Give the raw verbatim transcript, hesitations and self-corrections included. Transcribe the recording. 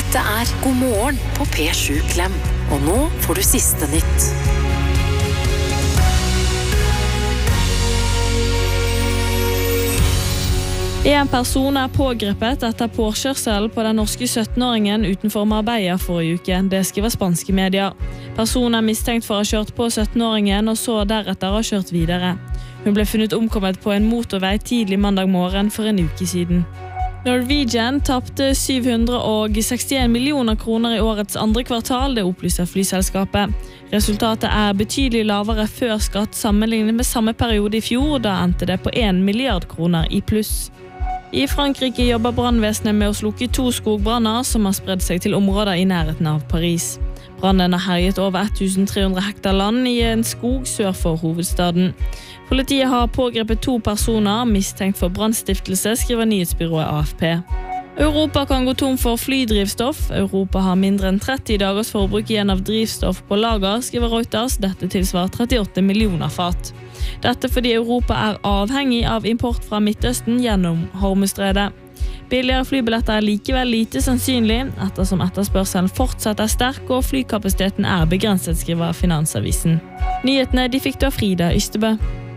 Dette er God morgen på P sju Klem. Og nå får du siste nytt. En person er pågrepet etter påkjørsel på den norske syttenåringen utenfor Marbella forrige uke. Det skriver spanske medier. Personen er mistenkt for å ha kjørt på syttenåringen og så deretter ha kjørt videre. Hun ble funnet omkommet på en motorvei tidlig mandag morgen for en uke siden. Norwegian tappte syv hundre sekstien millioner kroner i årets andre kvartal, det opplyser flyselskapet. Resultatet er betydelig lavere før skatt sammenlignet med samme periode i fjor, da endte det på en milliard kroner i pluss. I Frankrike jobber brannvesenet med å slukke to skogbranner som har spredd seg til områder i nærheten av Paris. Brannen har herjet over tusen tre hundre hektar land i en skog sør for hovedstaden. Politiet har pågrepet to personer mistenkt for brannstiftelse, skriver nyhetsbyrået A F P. Europa kan gå tom for flydrivstoff. Europa har mindre enn tretti dagers forbruk igjen av drivstoff på lager, skriver Reuters. Dette tilsvarer trettiåtte millioner fat. Dette fordi Europa er avhengig av import fra Midtøsten gjennom Hormuzstredet. Billigere flybilletter er likevel lite sannsynlig, ettersom etterspørselen fortsatt er sterk og flykapasiteten er begrenset, skriver Finansavisen. Nyhetene de fikk da Frida Ystebø.